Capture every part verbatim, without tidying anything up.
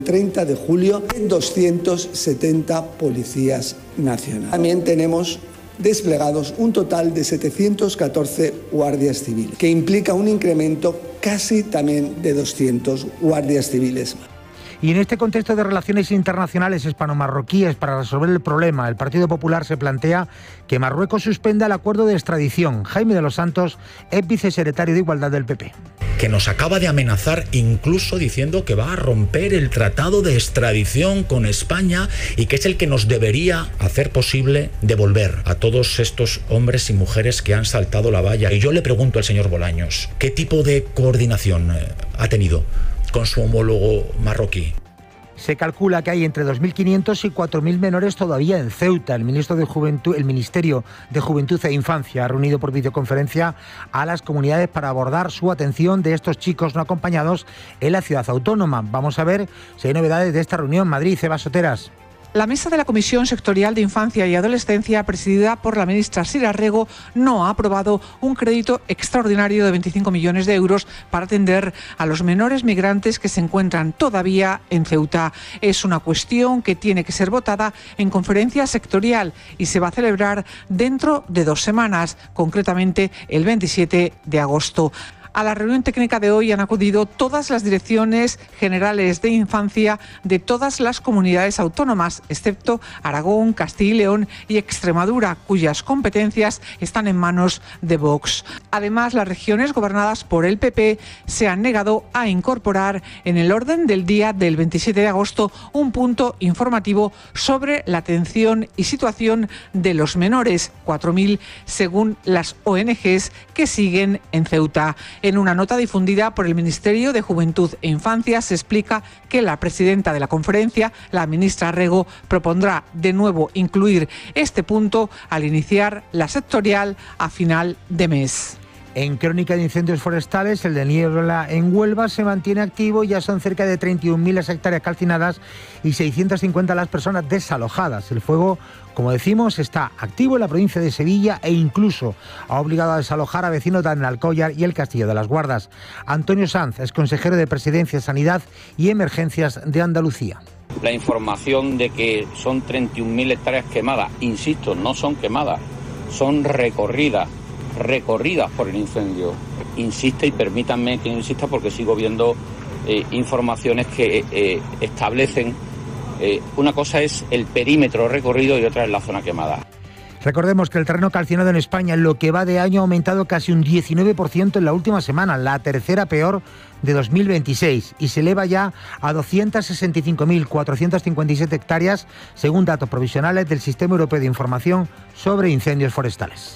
treinta de julio, doscientos setenta policías nacionales. También tenemos desplegados un total de setecientos catorce guardias civiles, que implica un incremento casi también de doscientos guardias civiles. Y en este contexto de relaciones internacionales hispano-marroquíes para resolver el problema, el Partido Popular se plantea que Marruecos suspenda el acuerdo de extradición. Jaime de los Santos es vicesecretario de Igualdad del P P. Que nos acaba de amenazar incluso diciendo que va a romper el tratado de extradición con España y que es el que nos debería hacer posible devolver a todos estos hombres y mujeres que han saltado la valla. Y yo le pregunto al señor Bolaños, ¿qué tipo de coordinación ha tenido con su homólogo marroquí? Se calcula que hay entre dos mil quinientos y cuatro mil menores todavía en Ceuta. El ministro de Juventud, el Ministerio de Juventud e Infancia ha reunido por videoconferencia a las comunidades para abordar su atención de estos chicos no acompañados en la ciudad autónoma. Vamos a ver si hay novedades de esta reunión. Madrid, Eva Soteras. La mesa de la Comisión Sectorial de Infancia y Adolescencia, presidida por la ministra Sira Rego, no ha aprobado un crédito extraordinario de veinticinco millones de euros para atender a los menores migrantes que se encuentran todavía en Ceuta. Es una cuestión que tiene que ser votada en conferencia sectorial y se va a celebrar dentro de dos semanas, concretamente el veintisiete de agosto. A la reunión técnica de hoy han acudido todas las direcciones generales de infancia de todas las comunidades autónomas, excepto Aragón, Castilla y León y Extremadura, cuyas competencias están en manos de Vox. Además, las regiones gobernadas por el P P se han negado a incorporar en el orden del día del veintisiete de agosto un punto informativo sobre la atención y situación de los menores, cuatro mil según las O N Ges que siguen en Ceuta. En una nota difundida por el Ministerio de Juventud e Infancia se explica que la presidenta de la conferencia, la ministra Rego, propondrá de nuevo incluir este punto al iniciar la sectorial a final de mes. En crónica de incendios forestales, el de Niebla en Huelva se mantiene activo. Ya son cerca de treinta y un mil las hectáreas calcinadas y seiscientas cincuenta las personas desalojadas. El fuego, como decimos, está activo en la provincia de Sevilla e incluso ha obligado a desalojar a vecinos de Alcóllar y el Castillo de las Guardas. Antonio Sanz es consejero de Presidencia, Sanidad y Emergencias de Andalucía. La información de que son treinta y un mil hectáreas quemadas, insisto, no son quemadas, son recorridas. recorridas por el incendio. Insiste y permítanme que insista porque sigo viendo eh, informaciones que eh, establecen eh, una cosa es el perímetro recorrido y otra es la zona quemada. Recordemos que el terreno calcinado en España en lo que va de año ha aumentado casi un diecinueve por ciento en la última semana, la tercera peor de dos mil veintiséis, y se eleva ya a doscientas sesenta y cinco mil cuatrocientas cincuenta y siete hectáreas, según datos provisionales del Sistema Europeo de Información sobre Incendios Forestales.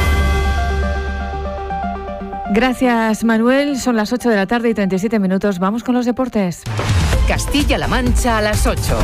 Gracias, Manuel. Son las ocho de la tarde y treinta y siete minutos. Vamos con los deportes. Castilla-La Mancha a las ocho.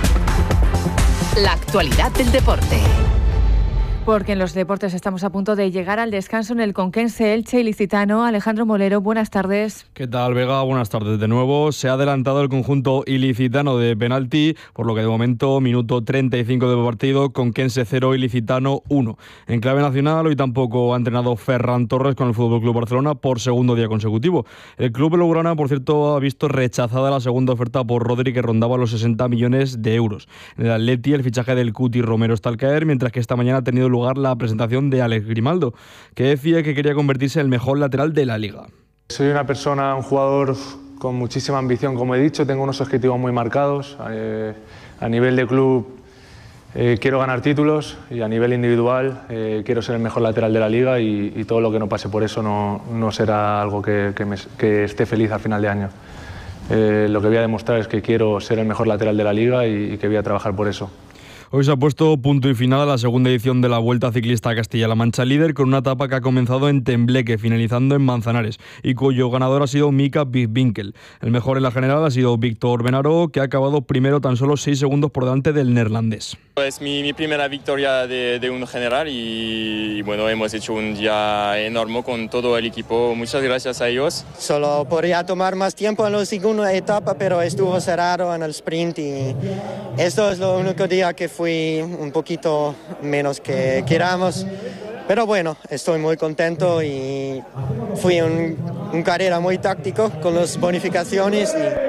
La actualidad del deporte. Porque en los deportes estamos a punto de llegar al descanso en el Conquense, Elche Ilicitano. Alejandro Molero, buenas tardes. ¿Qué tal, Vega? Buenas tardes de nuevo. Se ha adelantado el conjunto ilicitano de penalti, por lo que de momento, minuto treinta y cinco del partido, Conquense cero, Ilicitano uno. En clave nacional, hoy tampoco ha entrenado Ferran Torres con el F C Barcelona por segundo día consecutivo. El club blaugrana, por cierto, ha visto rechazada la segunda oferta por Rodri, que rondaba los sesenta millones de euros. En el Atleti, el fichaje del Cuti Romero está al caer, mientras que esta mañana ha tenido lugar la presentación de Alex Grimaldo, que decía que quería convertirse en el mejor lateral de la liga. Soy una persona, un jugador con muchísima ambición, como he dicho, tengo unos objetivos muy marcados. Eh, a nivel de club eh, quiero ganar títulos y a nivel individual eh, quiero ser el mejor lateral de la liga y, y todo lo que no pase por eso no, no será algo que, que, me, que esté feliz al final de año. Eh, lo que voy a demostrar es que quiero ser el mejor lateral de la liga y, y que voy a trabajar por eso. Hoy se ha puesto punto y final a la segunda edición de la Vuelta Ciclista Castilla-La Mancha Líder, con una etapa que ha comenzado en Tembleque, finalizando en Manzanares, y cuyo ganador ha sido Mika Wittwinkel. El mejor en la general ha sido Víctor Benaró, que ha acabado primero tan solo seis segundos por delante del neerlandés. Es mi, mi primera victoria de, de un general y, y bueno, hemos hecho un día enorme con todo el equipo. Muchas gracias a ellos. Solo podría tomar más tiempo en la segunda etapa, pero estuvo cerrado en el sprint y esto es lo único día que fui un poquito menos que queramos. Pero bueno, estoy muy contento y fui un, un carrera muy táctico con las bonificaciones y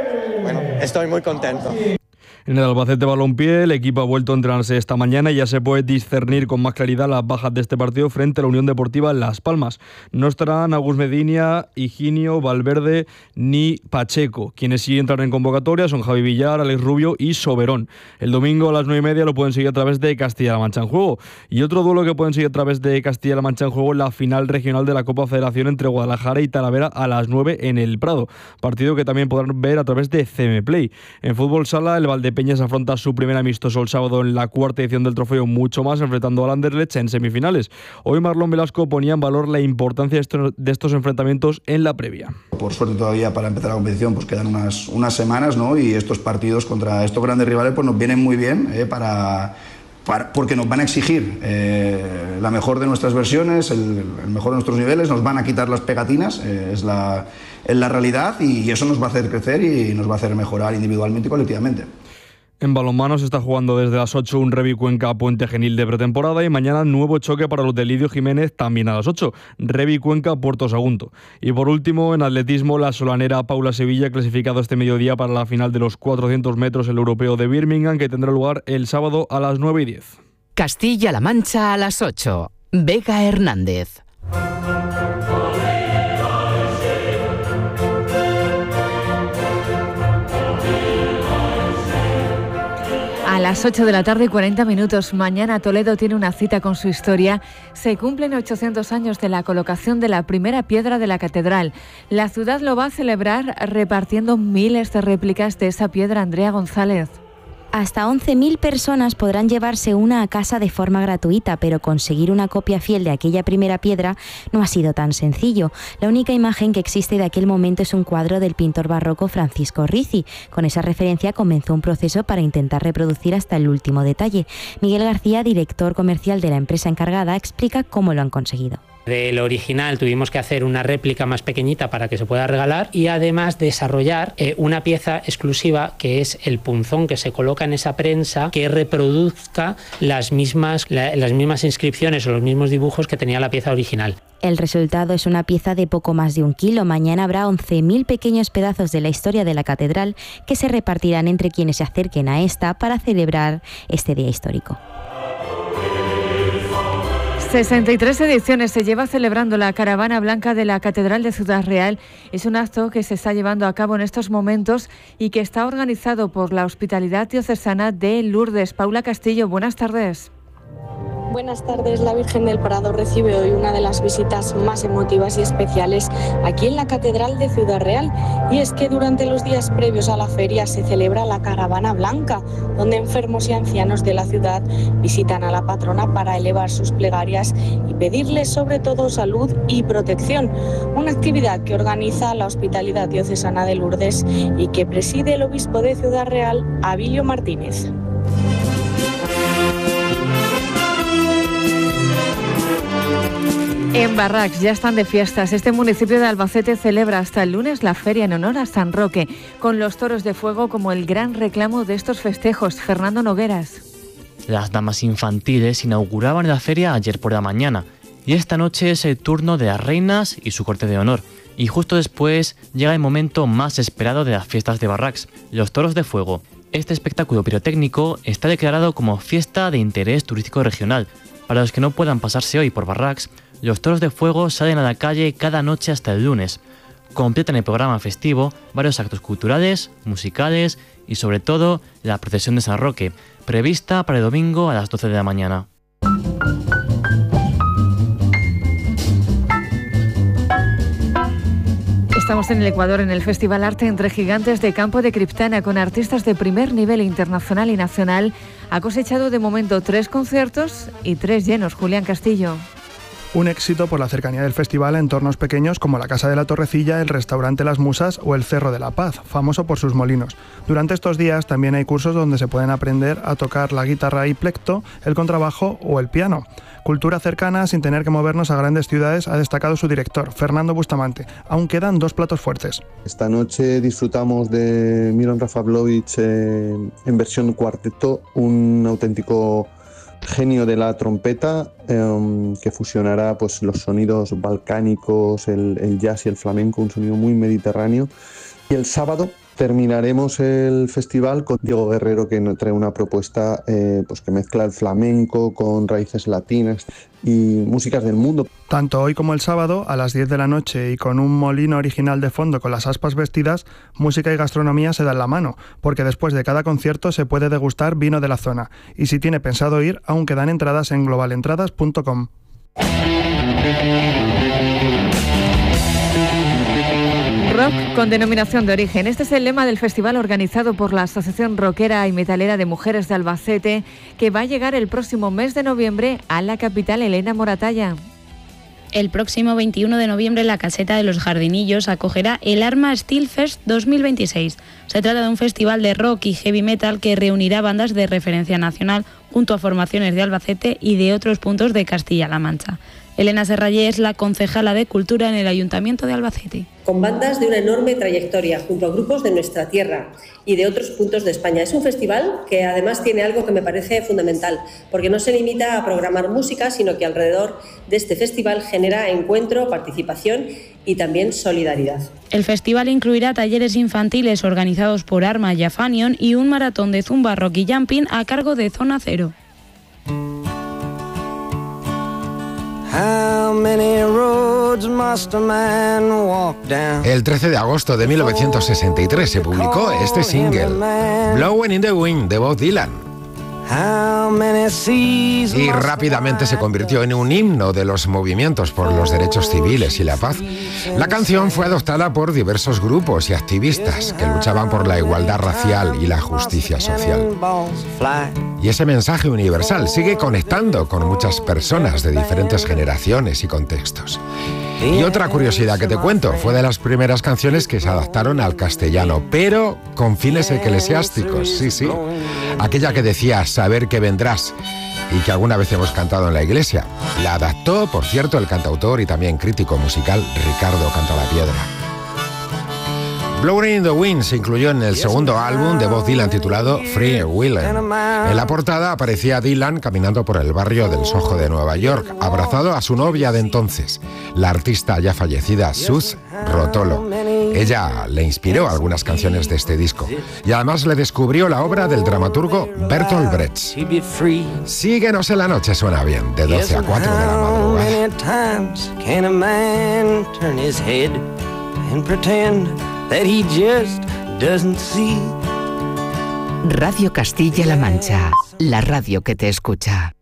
bueno, estoy muy contento. En el Albacete Balompié, el equipo ha vuelto a entrenarse esta mañana y ya se puede discernir con más claridad las bajas de este partido frente a la Unión Deportiva Las Palmas. No estarán Agus Medina, Higinio, Valverde ni Pacheco. Quienes sí entran en convocatoria son Javi Villar, Alex Rubio y Soberón. El domingo a las nueve y media lo pueden seguir a través de Castilla-La Mancha en Juego. Y otro duelo que pueden seguir a través de Castilla-La Mancha en Juego, la final regional de la Copa Federación entre Guadalajara y Talavera a las nueve en el Prado. Partido que también podrán ver a través de C M Play. En fútbol sala, el Valdepeñas afronta su primer amistoso el sábado en la cuarta edición del trofeo Mucho Más, enfrentando al Anderlecht en semifinales. Hoy Marlon Velasco ponía en valor la importancia de estos, de estos enfrentamientos en la previa. Por suerte todavía para empezar la competición pues quedan unas, unas semanas, ¿no? Y estos partidos contra estos grandes rivales pues nos vienen muy bien eh, para... porque nos van a exigir eh, la mejor de nuestras versiones, el, el mejor de nuestros niveles, nos van a quitar las pegatinas, eh, es, la, es la realidad, y eso nos va a hacer crecer y nos va a hacer mejorar individualmente y colectivamente. En balonmano se está jugando desde las ocho un Revi Cuenca Puente Genil de pretemporada y mañana nuevo choque para los de Lidio Jiménez también a las ocho, Revi Cuenca Puerto Sagunto. Y por último, en atletismo, la solanera Paula Sevilla clasificado este mediodía para la final de los cuatrocientos metros el europeo de Birmingham, que tendrá lugar el sábado a las nueve y diez. Castilla-La Mancha a las ocho. Vega Hernández. A las ocho de la tarde y cuarenta minutos, mañana Toledo tiene una cita con su historia. Se cumplen ochocientos años de la colocación de la primera piedra de la catedral. La ciudad lo va a celebrar repartiendo miles de réplicas de esa piedra. Andrea González. Hasta once mil personas podrán llevarse una a casa de forma gratuita, pero conseguir una copia fiel de aquella primera piedra no ha sido tan sencillo. La única imagen que existe de aquel momento es un cuadro del pintor barroco Francisco Ricci. Con esa referencia comenzó un proceso para intentar reproducir hasta el último detalle. Miguel García, director comercial de la empresa encargada, explica cómo lo han conseguido. Del original tuvimos que hacer una réplica más pequeñita para que se pueda regalar y además desarrollar eh, una pieza exclusiva que es el punzón que se coloca en esa prensa que reproduzca las mismas, la, las mismas inscripciones o los mismos dibujos que tenía la pieza original. El resultado es una pieza de poco más de un kilo. Mañana habrá once mil pequeños pedazos de la historia de la catedral que se repartirán entre quienes se acerquen a esta para celebrar este día histórico. sesenta y tres ediciones se lleva celebrando la Caravana Blanca de la Catedral de Ciudad Real. Es un acto que se está llevando a cabo en estos momentos y que está organizado por la Hospitalidad Diocesana de Lourdes. Paula Castillo, buenas tardes. Buenas tardes. La Virgen del Prado recibe hoy una de las visitas más emotivas y especiales aquí en la Catedral de Ciudad Real. Y es que durante los días previos a la feria se celebra la Caravana Blanca, donde enfermos y ancianos de la ciudad visitan a la patrona para elevar sus plegarias y pedirle sobre todo salud y protección. Una actividad que organiza la Hospitalidad Diocesana de Lourdes y que preside el obispo de Ciudad Real, Abilio Martínez. En Barracs ya están de fiestas. Este municipio de Albacete celebra hasta el lunes la feria en honor a San Roque, con los toros de fuego como el gran reclamo de estos festejos. Fernando Nogueras. Las damas infantiles inauguraban la feria ayer por la mañana y esta noche es el turno de las reinas y su corte de honor. Y justo después llega el momento más esperado de las fiestas de Barracs, los toros de fuego. Este espectáculo pirotécnico está declarado como fiesta de interés turístico regional. Para los que no puedan pasarse hoy por Barracs, los toros de fuego salen a la calle cada noche hasta el lunes. Completan el programa festivo varios actos culturales, musicales y sobre todo la procesión de San Roque, prevista para el domingo a las doce de la mañana. Estamos en el Ecuador en el Festival Arte entre Gigantes de Campo de Criptana con artistas de primer nivel internacional y nacional. Ha cosechado de momento tres conciertos y tres llenos. Julián Castillo. Un éxito por la cercanía del festival a entornos pequeños como la Casa de la Torrecilla, el restaurante Las Musas o el Cerro de la Paz, famoso por sus molinos. Durante estos días también hay cursos donde se pueden aprender a tocar la guitarra y plecto, el contrabajo o el piano. Cultura cercana sin tener que movernos a grandes ciudades, ha destacado su director, Fernando Bustamante. Aún quedan dos platos fuertes. Esta noche disfrutamos de Miron Rafablovich eh, en versión cuarteto, un auténtico genio de la trompeta eh, que fusionará pues, los sonidos balcánicos, el, el jazz y el flamenco, un sonido muy mediterráneo. Y el sábado Terminaremos el festival con Diego Guerrero, que nos trae una propuesta eh, pues que mezcla el flamenco con raíces latinas y músicas del mundo. Tanto hoy como el sábado, a las diez de la noche y con un molino original de fondo con las aspas vestidas, música y gastronomía se dan la mano, porque después de cada concierto se puede degustar vino de la zona. Y si tiene pensado ir, aún quedan entradas en global entradas punto com. Rock con denominación de origen. Este es el lema del festival organizado por la Asociación Rockera y Metalera de Mujeres de Albacete, que va a llegar el próximo mes de noviembre a la capital. Elena Moratalla. El próximo veintiuno de noviembre la Caseta de los Jardinillos acogerá el Arma Steel Fest dos mil veintiséis. Se trata de un festival de rock y heavy metal que reunirá bandas de referencia nacional junto a formaciones de Albacete y de otros puntos de Castilla-La Mancha. Elena Serrallé es la concejala de Cultura en el Ayuntamiento de Albacete. Con bandas de una enorme trayectoria, junto a grupos de nuestra tierra y de otros puntos de España. Es un festival que además tiene algo que me parece fundamental, porque no se limita a programar música, sino que alrededor de este festival genera encuentro, participación y también solidaridad. El festival incluirá talleres infantiles organizados por Arma y Afanion y un maratón de zumba, rock y jumping a cargo de Zona Cero. El trece de agosto de mil novecientos sesenta y tres se publicó este single, Blowing in the Wind, de Bob Dylan. Y rápidamente se convirtió en un himno de los movimientos por los derechos civiles y la paz. La canción fue adoptada por diversos grupos y activistas que luchaban por la igualdad racial y la justicia social. Y ese mensaje universal sigue conectando con muchas personas de diferentes generaciones y contextos. Y otra curiosidad que te cuento, fue de las primeras canciones que se adaptaron al castellano, pero con fines eclesiásticos, sí, sí. Aquella que decía, saber que vendrás, y que alguna vez hemos cantado en la iglesia. La adaptó, por cierto, el cantautor y también crítico musical Ricardo Cantalapiedra. Blowing in the Wind se incluyó en el segundo álbum de Bob Dylan titulado Free Willin'. En la portada aparecía Dylan caminando por el barrio del Soho de Nueva York, abrazado a su novia de entonces, la artista ya fallecida Suze Rotolo. Ella le inspiró algunas canciones de este disco y además le descubrió la obra del dramaturgo Bertolt Brecht. Síguenos en la noche, suena bien, de doce a cuatro de la madrugada. That he just doesn't see. Radio Castilla-La Mancha, la radio que te escucha.